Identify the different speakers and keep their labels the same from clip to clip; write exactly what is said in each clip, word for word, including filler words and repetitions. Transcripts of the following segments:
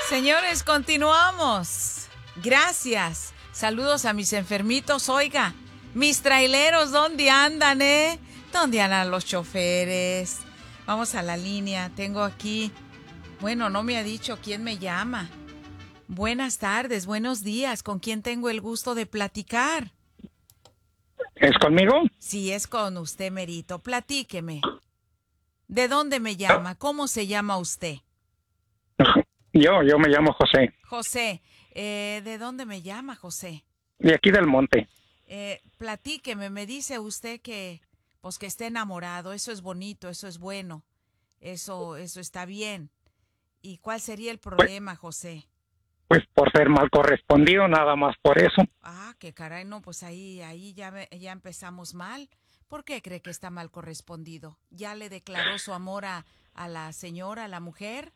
Speaker 1: Señores, continuamos. Gracias. Saludos a mis enfermitos. Oiga, mis traileros, ¿dónde andan, eh? ¿Dónde andan los choferes? Vamos a la línea. Tengo aquí... Bueno, no me ha dicho quién me llama. Buenas tardes, buenos días. ¿Con quién tengo el gusto de platicar?
Speaker 2: ¿Es conmigo?
Speaker 1: Sí, es con usted, Merito. Platíqueme. ¿De dónde me llama? ¿Cómo se llama usted?
Speaker 2: Yo, yo me llamo José,
Speaker 1: José. Eh, ¿de dónde me llama, José?
Speaker 2: de aquí del monte.
Speaker 1: Eh, platíqueme, me dice usted que, pues que esté enamorado. Eso es bonito, eso es bueno. Eso, eso está bien. ¿Y cuál sería el
Speaker 2: Pues,
Speaker 1: problema, José?
Speaker 2: pues por ser mal correspondido, nada más por eso.
Speaker 1: Ah, qué caray, no, pues ahí, ahí ya, me- ya empezamos mal. ¿Por qué cree que está mal correspondido? ¿Ya le declaró su amor a, a la señora, a la mujer?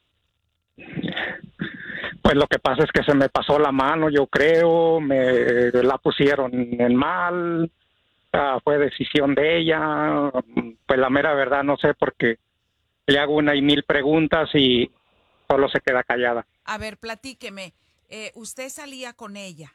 Speaker 2: Pues lo que pasa es que se me pasó la mano, yo creo, me la pusieron en mal, ah, fue decisión de ella. Pues la mera verdad no sé porque le hago una y mil preguntas y solo se queda callada.
Speaker 1: A ver, platíqueme. Eh, ¿usted salía con ella?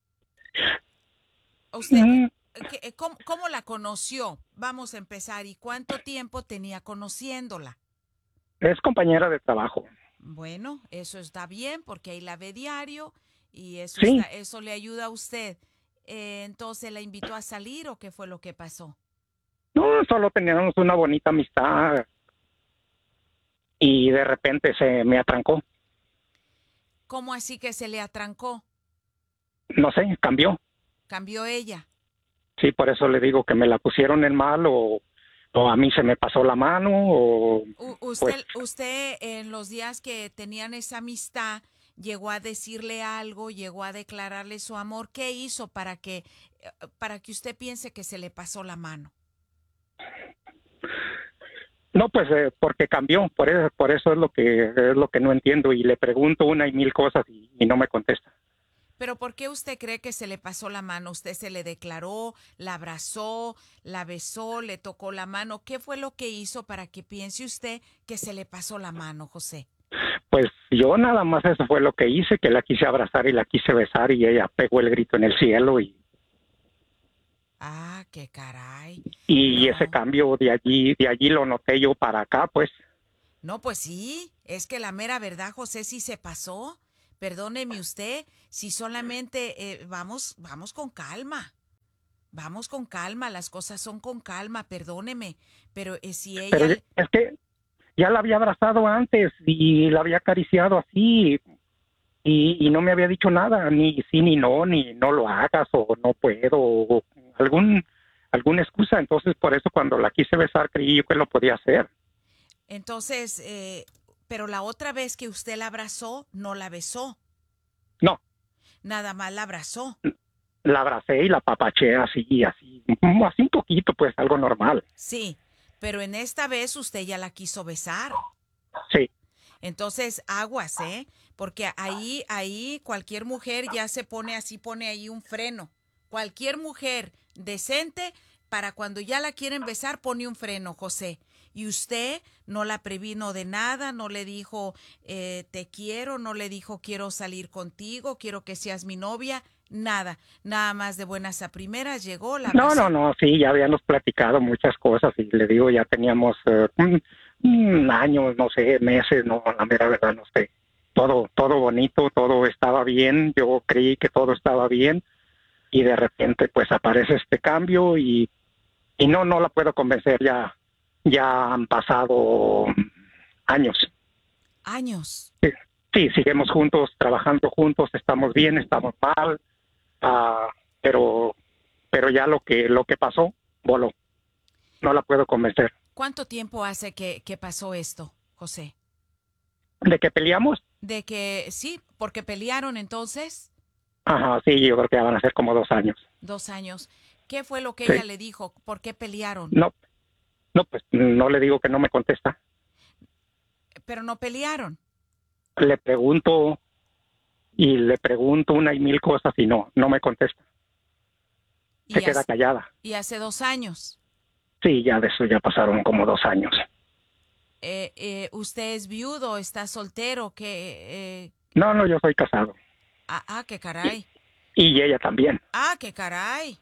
Speaker 1: ¿Usted,
Speaker 2: Mm,
Speaker 1: eh, qué- eh, cómo, cómo la conoció? Vamos a empezar. ¿Y cuánto tiempo tenía conociéndola?
Speaker 2: Es compañera de trabajo.
Speaker 1: Bueno, eso está bien porque ahí la ve diario y eso está,
Speaker 2: Sí,
Speaker 1: eso le ayuda a usted. Eh, entonces, ¿la invitó a salir o qué fue lo que pasó?
Speaker 2: no, solo teníamos una bonita amistad y de repente se me atrancó.
Speaker 1: ¿Cómo así que se le atrancó?
Speaker 2: No sé, cambió.
Speaker 1: ¿Cambió ella?
Speaker 2: Sí, por eso le digo que me la pusieron en mal o, o a mí se me pasó la mano o
Speaker 1: U-
Speaker 2: pues
Speaker 1: usted, usted en los días que tenían esa amistad llegó a decirle algo, llegó a declararle su amor. ¿Qué hizo para que, eh, para que usted piense que se le pasó la mano?
Speaker 2: no, pues eh, porque cambió, por eso, por eso es lo que es lo que no entiendo y le pregunto una y mil cosas y, y no me contesta.
Speaker 1: Pero ¿por qué usted cree que se le pasó la mano? ¿Usted se le declaró, la abrazó, la besó, le tocó la mano? ¿Qué fue lo que hizo para que piense usted que se le pasó la mano, José?
Speaker 2: Pues yo nada más eso fue lo que hice, que la quise abrazar y la quise besar y ella pegó el grito en el cielo y,
Speaker 1: Ah, qué caray.
Speaker 2: y ese
Speaker 1: No.
Speaker 2: cambio de allí, de allí lo noté yo para acá, pues
Speaker 1: No, pues sí, es que la mera verdad, José, sí se pasó. Perdóneme usted, si solamente eh, vamos, vamos con calma, vamos con calma, las cosas son con calma, perdóneme, pero eh, si
Speaker 2: pero
Speaker 1: ella,
Speaker 2: es que ya la había abrazado antes y la había acariciado así y, y no me había dicho nada, ni sí ni no, ni no lo hagas o no puedo, o algún alguna excusa. Entonces, por eso cuando la quise besar creí yo que lo podía hacer.
Speaker 1: entonces, eh, pero la otra vez que usted la abrazó, no la besó,
Speaker 2: No,
Speaker 1: nada más la abrazó.
Speaker 2: la abracé y la papaché así, así, así un poquito, pues algo normal.
Speaker 1: Sí, pero en esta vez usted ya la quiso besar.
Speaker 2: Sí,
Speaker 1: Entonces, aguas, ¿eh? Porque ahí, ahí cualquier mujer ya se pone así, pone ahí un freno. Cualquier mujer decente, para cuando ya la quieren besar, pone un freno, José. Y usted no la previno de nada, no le dijo eh, te quiero, no le dijo quiero salir contigo, quiero que seas mi novia, nada. Nada más de buenas a primeras llegó, la
Speaker 2: no, no,
Speaker 1: abrazó.
Speaker 2: no, sí, ya habíamos platicado muchas cosas y le digo, ya teníamos eh, un, un año, no sé, meses, no, la mera verdad, no sé. Todo, todo bonito, todo estaba bien, yo creí que todo estaba bien y de repente pues aparece este cambio y, y no, no la puedo convencer, ya, ya han pasado años.
Speaker 1: Años.
Speaker 2: Sí, sí, seguimos juntos, trabajando juntos, estamos bien, estamos mal, ah, pero, pero ya lo que, lo que pasó, voló, no la puedo convencer.
Speaker 1: ¿Cuánto tiempo hace que, que pasó esto, José?
Speaker 2: ¿De que peleamos?
Speaker 1: De que sí, porque pelearon entonces
Speaker 2: Ajá, sí, yo creo que ya van a ser como dos años.
Speaker 1: dos años. ¿Qué fue lo que
Speaker 2: Sí,
Speaker 1: ella le dijo? ¿Por qué pelearon?
Speaker 2: no, no, pues no le digo que no me contesta.
Speaker 1: Pero no pelearon.
Speaker 2: Le pregunto y le pregunto una y mil cosas y no, no me contesta. Se
Speaker 1: Y
Speaker 2: queda
Speaker 1: hace,
Speaker 2: callada.
Speaker 1: y hace dos años.
Speaker 2: Sí, ya de eso ya pasaron como dos años.
Speaker 1: Eh, eh, ¿usted es viudo? ¿Está soltero? ¿Qué, eh,
Speaker 2: No, no, yo soy casado.
Speaker 1: Ah, ah, qué caray.
Speaker 2: Y ella también.
Speaker 1: Ah, qué caray.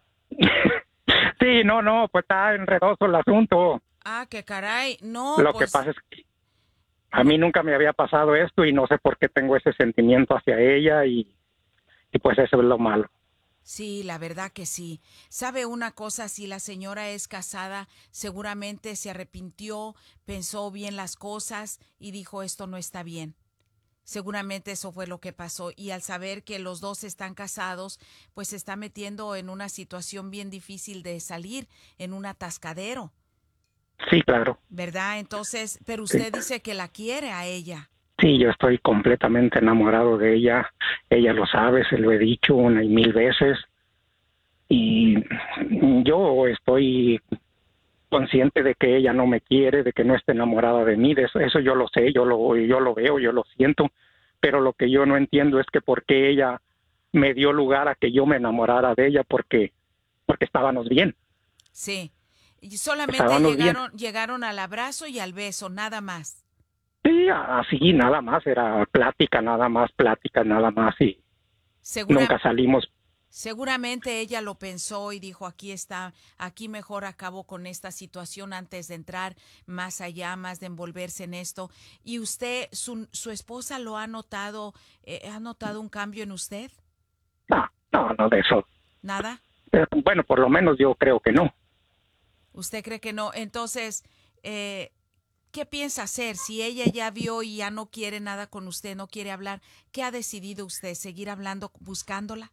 Speaker 2: Sí, no, no, pues está enredoso el asunto.
Speaker 1: Ah, qué caray. No,
Speaker 2: Lo que
Speaker 1: pues,
Speaker 2: pasa es que a mí nunca me había pasado esto y no sé por qué tengo ese sentimiento hacia ella y, y pues eso es lo malo.
Speaker 1: sí, la verdad que sí. ¿Sabe una cosa? Si la señora es casada, seguramente se arrepintió, pensó bien las cosas y dijo esto no está bien. Seguramente eso fue lo que pasó y al saber que los dos están casados, pues se está metiendo en una situación bien difícil de salir, en un atascadero,
Speaker 2: Sí, claro.
Speaker 1: ¿verdad? Entonces, pero
Speaker 2: Sí.
Speaker 1: usted dice que la quiere a ella.
Speaker 2: Sí, yo estoy completamente enamorado de ella. Ella lo sabe, se lo he dicho una y mil veces. Y yo estoy consciente de que ella no me quiere, de que no está enamorada de mí. De eso, eso yo lo sé, yo lo, yo lo veo, yo lo siento. Pero lo que yo no entiendo es que por qué ella me dio lugar a que yo me enamorara de ella, porque, porque estábamos bien.
Speaker 1: Sí. Y solamente
Speaker 2: Estábamos bien.
Speaker 1: llegaron, llegaron al abrazo y al beso, nada más.
Speaker 2: Sí, así nada más, era plática, nada más, plática, nada más, y
Speaker 1: Segura,
Speaker 2: nunca salimos.
Speaker 1: seguramente ella lo pensó y dijo, aquí está, aquí mejor acabo con esta situación antes de entrar más allá, más de envolverse en esto. ¿Y usted, su, su esposa lo ha notado, eh, ha notado un cambio en usted?
Speaker 2: No, no, no de eso.
Speaker 1: ¿Nada?
Speaker 2: Eh, Bueno, por lo menos yo creo que no.
Speaker 1: ¿Usted cree que no? Entonces, eh, ¿qué piensa hacer? Si ella ya vio y ya no quiere nada con usted, no quiere hablar, ¿qué ha decidido usted? ¿Seguir hablando, buscándola?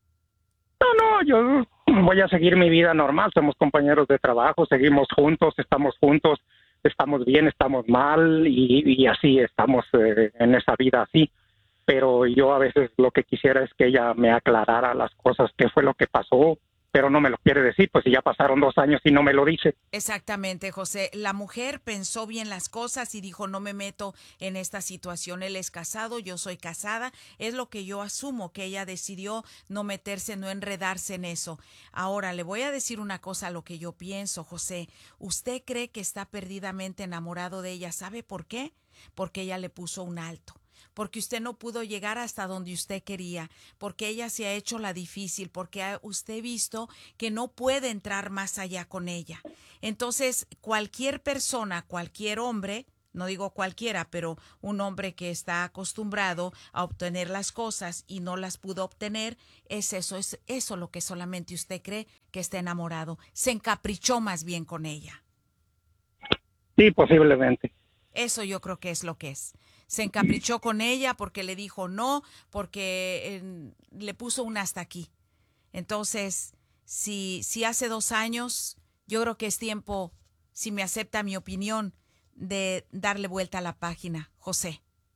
Speaker 2: No, no, yo voy a seguir mi vida normal, somos compañeros de trabajo, seguimos juntos, estamos juntos, estamos bien, estamos mal y, y así estamos eh, en esa vida así. Pero yo a veces lo que quisiera es que ella me aclarara las cosas, qué fue lo que pasó, pero no me lo quiere decir, pues si ya pasaron dos años y no me lo dice.
Speaker 1: Exactamente, José. La mujer pensó bien las cosas y dijo, no me meto en esta situación. Él es casado, yo soy casada. Es lo que yo asumo, que ella decidió no meterse, no enredarse en eso. Ahora, le voy a decir una cosa, lo que yo pienso, José. ¿Usted cree que está perdidamente enamorado de ella? ¿Sabe por qué? Porque ella le puso un alto, porque usted no pudo llegar hasta donde usted quería, porque ella se ha hecho la difícil, porque ha usted visto que no puede entrar más allá con ella. Entonces, cualquier persona, cualquier hombre, no digo cualquiera, pero un hombre que está acostumbrado a obtener las cosas y no las pudo obtener, es eso, es eso lo que solamente usted cree que está enamorado. Se encaprichó más bien con ella.
Speaker 2: Sí, posiblemente.
Speaker 1: Eso yo creo que es lo que es. Se encaprichó con ella porque le dijo no, porque eh, le puso un hasta aquí. Entonces, si, si hace dos años, yo creo que es tiempo, si me acepta mi opinión, de darle vuelta a la página, José.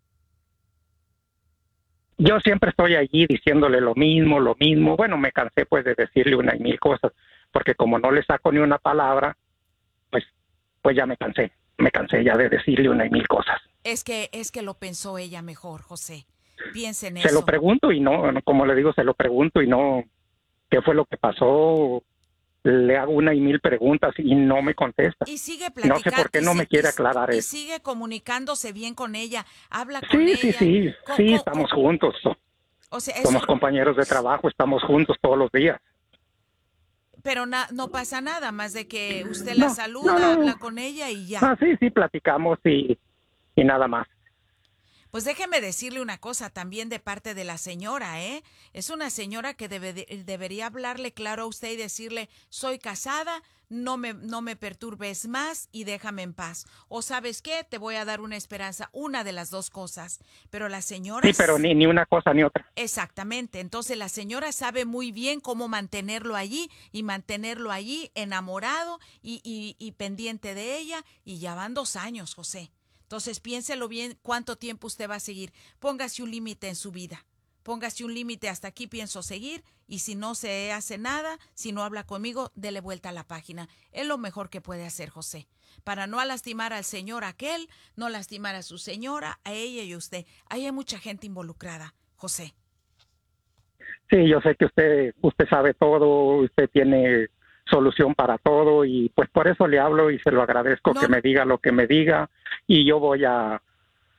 Speaker 2: Yo siempre estoy allí diciéndole lo mismo, lo mismo. Bueno, me cansé pues de decirle una y mil cosas, porque como no le saco ni una palabra, pues, pues ya me cansé. Me cansé ya de decirle una y mil cosas.
Speaker 1: Es que, es que lo pensó ella mejor, José. Piense en
Speaker 2: Se lo
Speaker 1: eso.
Speaker 2: pregunto y no, como le digo, se lo pregunto y no, ¿qué fue lo que pasó? Le hago una y mil preguntas y no me contesta.
Speaker 1: Y sigue
Speaker 2: No sé
Speaker 1: platicando.
Speaker 2: por qué no me quiere aclarar
Speaker 1: Y
Speaker 2: eso.
Speaker 1: sigue comunicándose bien con ella. Habla con
Speaker 2: Sí,
Speaker 1: ella.
Speaker 2: sí, sí,
Speaker 1: Co-
Speaker 2: sí,
Speaker 1: co-
Speaker 2: estamos
Speaker 1: co-
Speaker 2: juntos.
Speaker 1: O sea, eso,
Speaker 2: Somos compañeros de trabajo, estamos juntos todos los días.
Speaker 1: pero na- no pasa nada más de que usted la
Speaker 2: No, no,
Speaker 1: saluda, habla
Speaker 2: no.
Speaker 1: con ella y ya.
Speaker 2: Ah, sí, sí, platicamos y, y nada más.
Speaker 1: Pues déjeme decirle una cosa también de parte de la señora, ¿eh? Es una señora que debe de- debería hablarle claro a usted y decirle, soy casada, no me, no me perturbes más y déjame en paz. O sabes qué, te voy a dar una esperanza, una de las dos cosas. Pero la señora...
Speaker 2: Sí, pero ni, ni una cosa ni otra.
Speaker 1: Exactamente, entonces la señora sabe muy bien cómo mantenerlo allí y mantenerlo allí enamorado y, y, y pendiente de ella y ya van dos años, José. Entonces piénselo bien cuánto tiempo usted va a seguir. Póngase un límite en su vida. Póngase un límite, hasta aquí pienso seguir y si no se hace nada, si no habla conmigo, dele vuelta a la página. Es lo mejor que puede hacer, José. Para no lastimar al señor aquel, no lastimar a su señora, a ella y a usted. Ahí hay mucha gente involucrada, José.
Speaker 2: Sí, yo sé que usted, usted sabe todo, usted tiene solución para todo y pues por eso le hablo y se lo agradezco
Speaker 1: No,
Speaker 2: que me diga lo que me diga y yo voy a,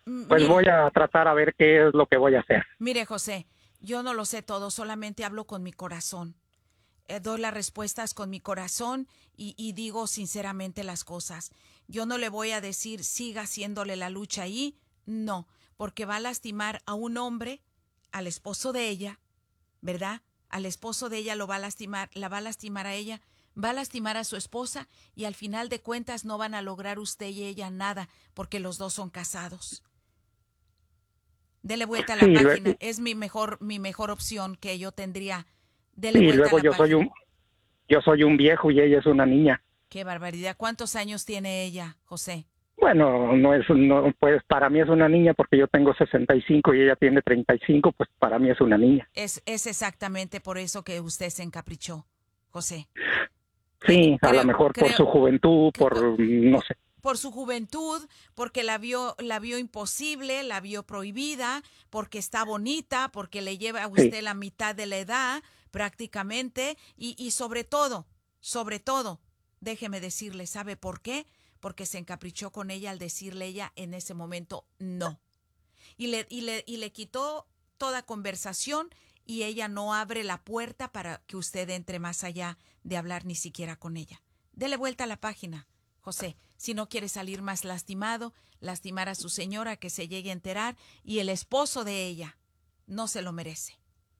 Speaker 2: pues
Speaker 1: Mire,
Speaker 2: voy a tratar a ver qué es lo que voy a hacer.
Speaker 1: mire, José, yo no lo sé todo, solamente hablo con mi corazón. Eh, doy las respuestas con mi corazón y, y digo sinceramente las cosas. Yo no le voy a decir siga haciéndole la lucha ahí, no, porque va a lastimar a un hombre, al esposo de ella, ¿verdad? Al esposo de ella lo va a lastimar, la va a lastimar a ella, va a lastimar a su esposa y al final de cuentas no van a lograr usted y ella nada porque los dos son casados. Dele vuelta a la
Speaker 2: Sí,
Speaker 1: página,
Speaker 2: lue-
Speaker 1: es mi mejor, mi mejor opción que yo tendría. Dele
Speaker 2: sí,
Speaker 1: vuelta a
Speaker 2: luego
Speaker 1: la
Speaker 2: yo soy
Speaker 1: página.
Speaker 2: un, yo soy un viejo y ella es una niña.
Speaker 1: Qué barbaridad. ¿Cuántos años tiene ella, José?
Speaker 2: Bueno, no es, no, pues para mí es una niña porque yo tengo sesenta y cinco y ella tiene treinta y cinco, pues para mí es una niña.
Speaker 1: Es, es exactamente por eso que usted se encaprichó, José.
Speaker 2: Sí,
Speaker 1: Eh,
Speaker 2: a lo
Speaker 1: creo,
Speaker 2: mejor por
Speaker 1: creo
Speaker 2: su juventud,
Speaker 1: que por,
Speaker 2: por, no
Speaker 1: por,
Speaker 2: sé.
Speaker 1: por su juventud, porque la vio, la vio imposible, la vio prohibida, porque está bonita, porque le lleva a
Speaker 2: Sí,
Speaker 1: usted la mitad de la edad prácticamente y, y sobre todo, sobre todo, déjeme decirle, ¿sabe por qué? Porque se encaprichó con ella al decirle ella en ese momento no. Y le, y le, y le quitó toda conversación y ella no abre la puerta para que usted entre más allá de hablar ni siquiera con ella. Dele vuelta a la página, José. Si no quiere salir más lastimado, lastimar a su señora que se llegue a enterar y el esposo de ella no se lo merece.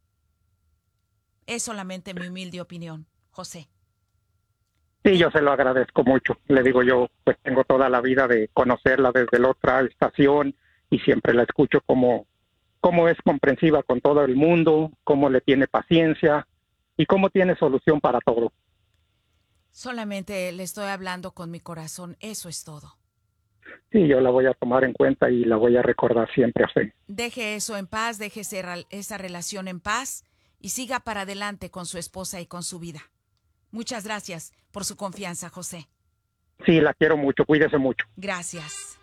Speaker 1: Es solamente mi humilde opinión, José.
Speaker 2: sí, yo se lo agradezco mucho. Le digo yo, pues tengo toda la vida de conocerla desde la otra estación y siempre la escucho como, cómo es comprensiva con todo el mundo, cómo le tiene paciencia y cómo tiene solución para todo.
Speaker 1: Solamente le estoy hablando con mi corazón, eso es todo.
Speaker 2: Sí, yo la voy a tomar en cuenta y la voy a recordar siempre así.
Speaker 1: Deje eso en paz, deje esa relación en paz y siga para adelante con su esposa y con su vida. Muchas gracias por su confianza, José.
Speaker 2: Sí, la quiero mucho, cuídese mucho.
Speaker 1: Gracias.